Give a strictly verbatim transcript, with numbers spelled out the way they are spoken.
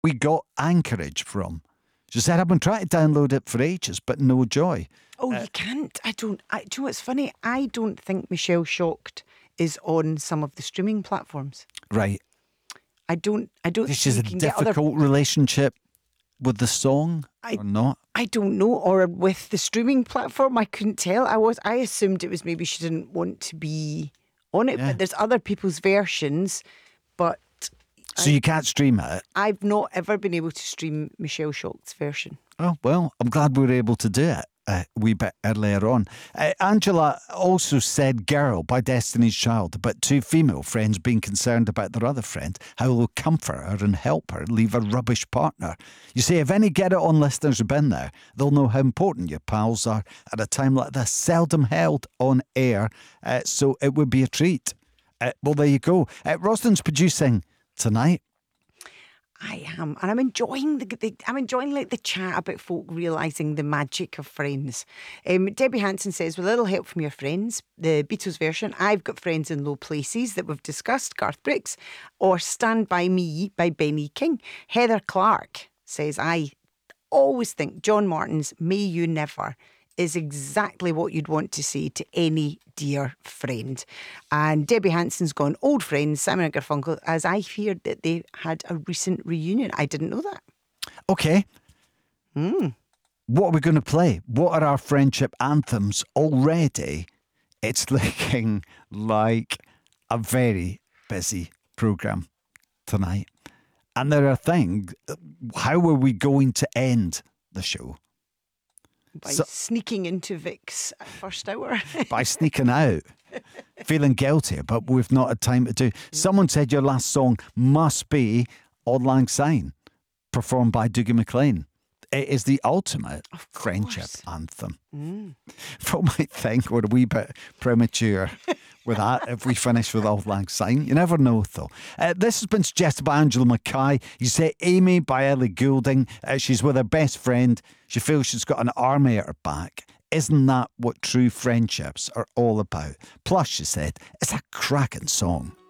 we got Anchorage from. She said, I've been trying to download it for ages, but no joy. Oh, uh, you can't. I don't. I, do you know what's funny? I don't think Michelle Shocked is on some of the streaming platforms. Right. I don't. I don't. This think is a you can get difficult other... relationship with the song, I, or not? I don't know. Or with the streaming platform, I couldn't tell. I was. I assumed it was maybe she didn't want to be on it, yeah. But there's other people's versions. But so I, you can't stream it. I've not ever been able to stream Michelle Shocked's version. Oh well, I'm glad we were able to do it a wee bit earlier on. Uh, Angela also said "Girl" by Destiny's Child about two female friends being concerned about their other friend, how they'll comfort her and help her leave a rubbish partner. You see, if any Get It On listeners have been there, they'll know how important your pals are at a time like this, seldom held on air, uh, so it would be a treat. Uh, well, there you go. Uh, Roslyn's producing tonight. I am, and I'm enjoying the, the I'm enjoying like the chat about folk realising the magic of Friends. Um, Debbie Hanson says, with a little help from your friends, the Beatles version, I've Got Friends in Low Places that we've discussed, Garth Brooks, or Stand By Me by Benny King. Heather Clark says, I always think John Martin's May You Never is exactly what you'd want to say to any dear friend. And Debbie Hanson's gone, old friends, Simon and Garfunkel, as I feared that they had a recent reunion. I didn't know that. Okay. Mm. What are we going to play? What are our friendship anthems? Already, it's looking like a very busy programme tonight. And there are things, how are we going to end the show? By so, sneaking into Vic's first hour. By sneaking out. Feeling guilty, but we've not had time to do. Someone said your last song must be Auld Lang Syne, performed by Dougie MacLean. It is the ultimate friendship anthem. Mm. Folk might think we're a wee bit premature with that if we finish with Auld Lang Syne. You never know, though. Uh, this has been suggested by Angela Mackay. You say Amy by Ellie Goulding. Uh, she's with her best friend. She feels she's got an army at her back. Isn't that what true friendships are all about? Plus, she said, it's a cracking song.